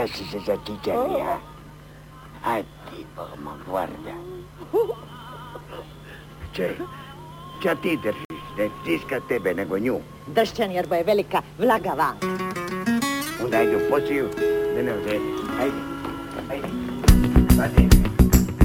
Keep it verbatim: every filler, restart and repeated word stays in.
šta si se zatičanija? Aj ti, Boga, guarda. Čej, ča ti držiš? Ne stiska tebe, nego nju. Dršćan, jer bo je velika vlaga van. Onda ajde u posiju, da ne odrediš. Ajde, ajde. Ajde.